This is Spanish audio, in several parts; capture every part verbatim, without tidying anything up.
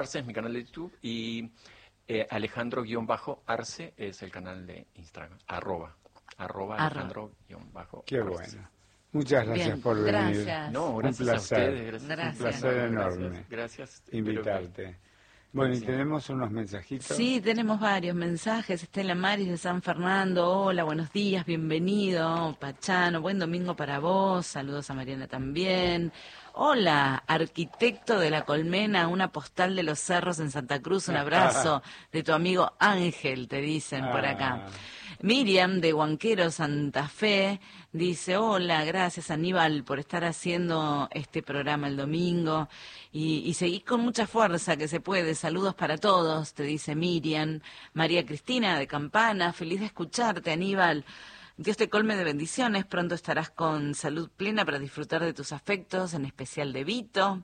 Arce es mi canal de YouTube y eh, Alejandro-Arce es el canal de Instagram, arroba, arroba Alejandro-Arce. Qué bueno. Muchas gracias Bien, por venir. gracias. No, Un gracias a placer. ustedes. Gracias. Gracias. Un placer No, no, enorme. Gracias, gracias. Invitarte. Que... Bueno, sí. y tenemos unos mensajitos. Sí, tenemos varios mensajes. Estela Maris de San Fernando. Hola, buenos días, bienvenido. Pachano, buen domingo para vos. Saludos a Mariana también. Hola, arquitecto de la Colmena, una postal de los cerros en Santa Cruz. Un abrazo de tu amigo Ángel, te dicen por acá. Miriam de Huanquero, Santa Fe, dice, hola, gracias Aníbal por estar haciendo este programa el domingo y, y seguís con mucha fuerza que se puede. Saludos para todos, te dice Miriam. María Cristina de Campana, feliz de escucharte, Aníbal. Dios te colme de bendiciones, pronto estarás con salud plena para disfrutar de tus afectos, en especial de Vito.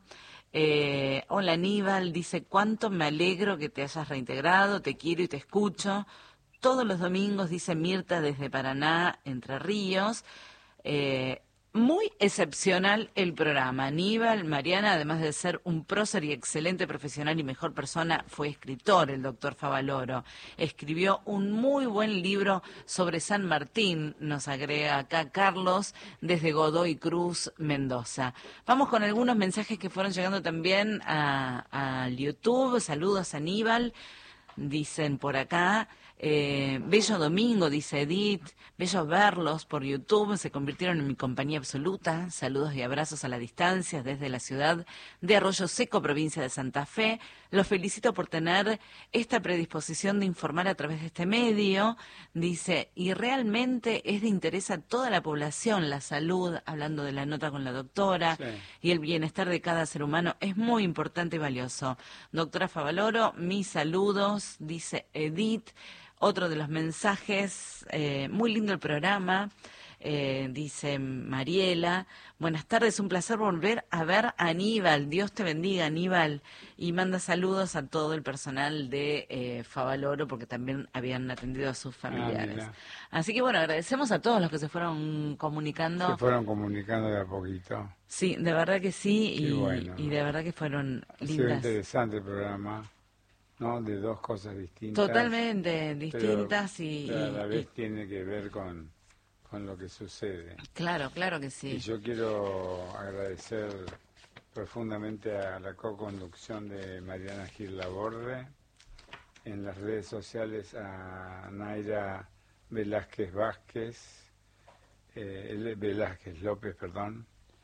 Eh, hola Aníbal, dice, cuánto me alegro que te hayas reintegrado, te quiero y te escucho. Todos los domingos, dice Mirta, desde Paraná, Entre Ríos. Eh, muy excepcional el programa. Aníbal, Mariana, además de ser un prócer y excelente profesional y mejor persona, fue escritor, el doctor Favaloro. Escribió un muy buen libro sobre San Martín, nos agrega acá Carlos, desde Godoy Cruz, Mendoza. Vamos con algunos mensajes que fueron llegando también a, a YouTube. Saludos, Aníbal. Dicen por acá, eh, bello domingo, dice Edith, bello verlos por YouTube, se convirtieron en mi compañía absoluta. Saludos y abrazos a la distancia desde la ciudad de Arroyo Seco, provincia de Santa Fe. Los felicito por tener esta predisposición de informar a través de este medio, dice, y realmente es de interés a toda la población, la salud, hablando de la nota con la doctora, sí, y el bienestar de cada ser humano es muy importante y valioso. Doctora Favaloro, mis saludos, dice Edith. Otro de los mensajes, eh, muy lindo el programa, eh, dice Mariela, buenas tardes, un placer volver a ver a Aníbal, Dios te bendiga Aníbal, y manda saludos a todo el personal de eh, Favaloro, porque también habían atendido a sus familiares. Ah, así que bueno, agradecemos a todos los que se fueron comunicando. Se fueron comunicando de a poquito. Sí, de verdad que sí, y, bueno. y de verdad que fueron lindas. Ha sido interesante el programa. ¿No? De dos cosas distintas. Totalmente distintas pero, y... pero a la vez y, tiene que ver con, con lo que sucede. Claro, claro que sí. Y yo quiero agradecer profundamente a la co-conducción de Mariana Gil Laborde, en las redes sociales a Naira Velázquez Vázquez, eh, Velázquez López, perdón,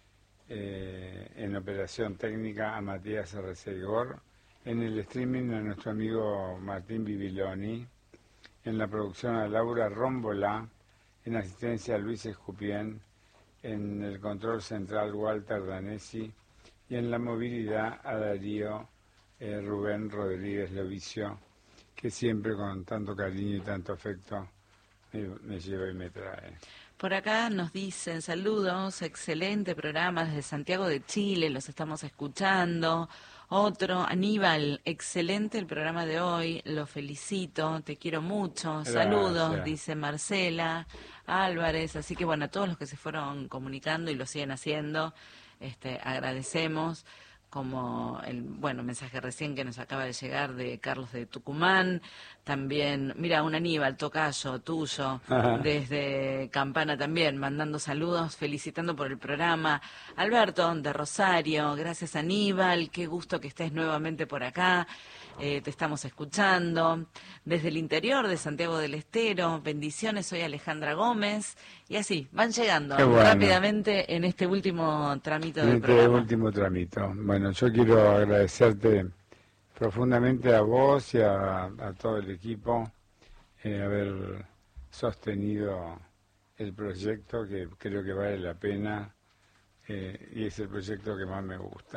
eh, en operación técnica a Matías Arrecegor, en el streaming a nuestro amigo Martín Bibiloni, en la producción a Laura Rómbola, en asistencia a Luis Escupien, en el control central Walter Danesi y en la movilidad a Darío eh, Rubén Rodríguez Lovicio, que siempre con tanto cariño y tanto afecto me, me lleva y me trae. Por acá nos dicen saludos, excelente programa desde Santiago de Chile, los estamos escuchando. Otro, Aníbal, excelente el programa de hoy, lo felicito, te quiero mucho, Gracias. Saludos, dice Marcela Álvarez, así que bueno, a todos los que se fueron comunicando y lo siguen haciendo, este, agradecemos. Como el bueno mensaje recién que nos acaba de llegar de Carlos de Tucumán, también, mira, un Aníbal, tocayo, tuyo, Ajá. desde Campana también, mandando saludos, felicitando por el programa. Alberto, de Rosario, gracias Aníbal, qué gusto que estés nuevamente por acá, eh, te estamos escuchando. Desde el interior de Santiago del Estero, bendiciones, soy Alejandra Gómez, y así, van llegando bueno. rápidamente en este último tramito en del este programa. último tramito. Bueno, yo quiero agradecerte profundamente a vos y a, a todo el equipo eh, haber sostenido el proyecto, que creo que vale la pena, eh, y es el proyecto que más me gusta,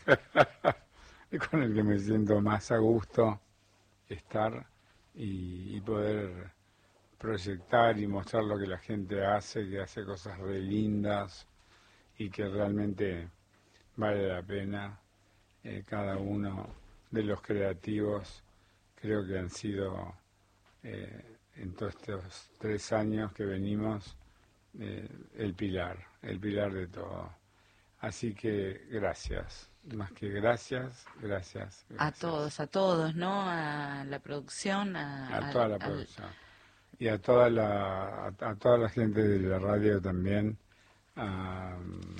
y con el que me siento más a gusto estar y, y poder proyectar y mostrar lo que la gente hace, que hace cosas re lindas y que realmente vale la pena. Eh, cada uno de los creativos creo que han sido eh, en todos estos tres años que venimos eh, el pilar, el pilar de todo. Así que gracias. más que gracias, gracias, gracias. A todos, a todos, ¿no? A la producción, a, a toda la a, producción. Y a toda la, a, a toda la gente de la radio también, a,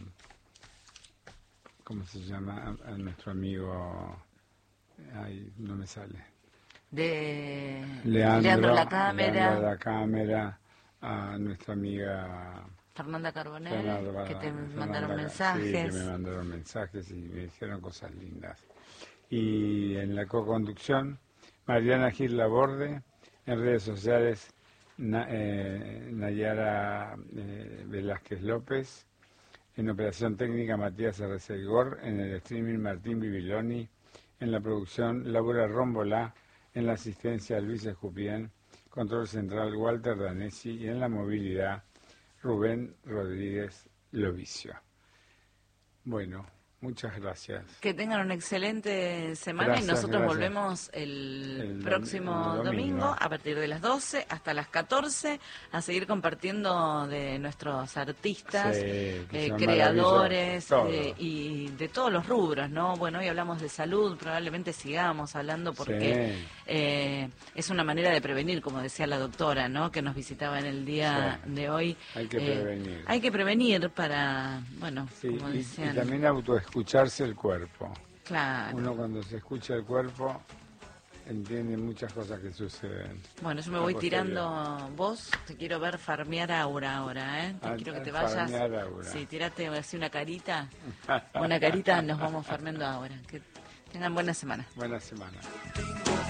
¿cómo se llama? A, a nuestro amigo, ay, no me sale. De Leandro, Leandro La Cámara. Leandro La Cámara, a nuestra amiga Fernanda Carbonell, Fernanda, que te Fernanda, mandaron sí, mensajes. que me mandaron mensajes y me dijeron cosas lindas. Y en la co-conducción, Mariana Gil Laborde, en redes sociales, Na, eh, Nayara eh, Velázquez López, en operación técnica Matías R C Igor, en el streaming Martín Bibiloni, en la producción Laura Rómbola, en la asistencia Luis Escupien, control central Walter Danesi y en la movilidad Rubén Rodríguez Lovicio. Bueno, muchas gracias. Que tengan una excelente semana Gracias, y nosotros gracias. volvemos el, El próximo dom- el domingo. domingo a partir de las doce hasta las catorce a seguir compartiendo de nuestros artistas, Sí, que eh, son creadores maravillosos, eh, todos. y de todos los rubros, ¿no? Bueno, hoy hablamos de salud, probablemente sigamos hablando porque Sí. eh, es una manera de prevenir, como decía la doctora, ¿no? Que nos visitaba en el día Sí. de hoy. Hay que Eh, prevenir. Hay que prevenir para, bueno, Sí, como y, y decían. también autoescucharse el cuerpo. Claro. Uno cuando se escucha el cuerpo entiende muchas cosas que suceden. Bueno, yo me A voy posteriori. tirando vos, te quiero ver farmear aura ahora, ¿eh? Te Ah, quiero que te farmear vayas. aura. Sí, tirate así una carita, una carita, nos vamos farmeando ahora. Que tengan buena semana. Buena semana.